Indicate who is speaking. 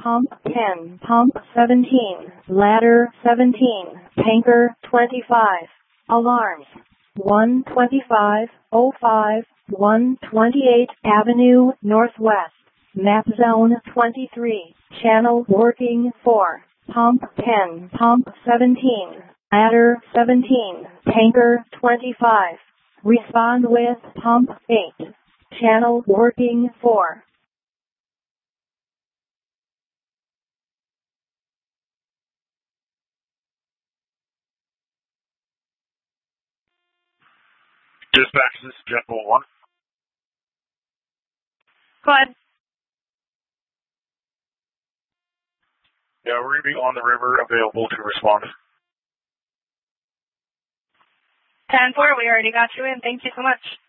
Speaker 1: Pump 10, Pump 17, Ladder 17, Tanker 25. Alarms 12505, 128th Avenue Northwest, Map Zone 23, Channel working 4, Pump 10, Pump 17, Ladder 17, Tanker 25. Respond with Pump 8, Channel working 4.
Speaker 2: Dispatch, this is Jet 1.
Speaker 3: Go ahead.
Speaker 2: Yeah, we're going to be on the river, available to respond.
Speaker 3: 10-4, we already got you in. Thank you so much.